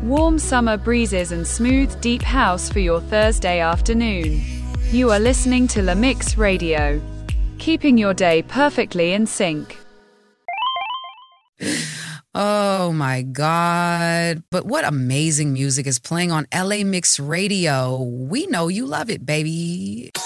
Warm summer breezes and smooth, deep house for your Thursday afternoon. You are listening to La Mix Radio, keeping your day perfectly in sync. Oh my God. But what amazing music is playing on LA Mix Radio. We know you love it, baby.